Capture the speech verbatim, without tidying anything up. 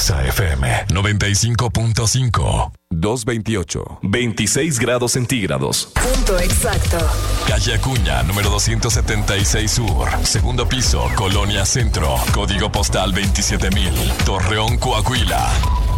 Exa F M noventa y cinco punto cinco. doscientos veintiocho. veintiséis grados centígrados. Punto exacto. Calle Acuña, número doscientos setenta y seis Sur. Segundo piso, Colonia Centro. Código postal veintisiete mil. Torreón, Coahuila.